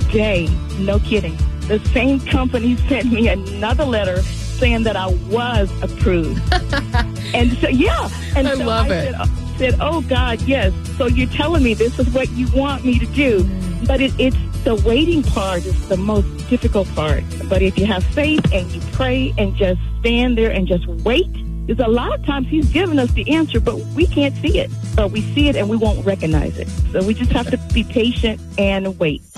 day, no kidding, the same company sent me another letter saying that I was approved. And so, yeah. And I so love it. Said, oh, God, yes. So you're telling me this is what you want me to do. But it's the waiting part is the most difficult part. But if you have faith and you pray and just stand there and just wait, because a lot of times he's given us the answer, but we can't see it. But we see it and we won't recognize it. So we just have to be patient and wait.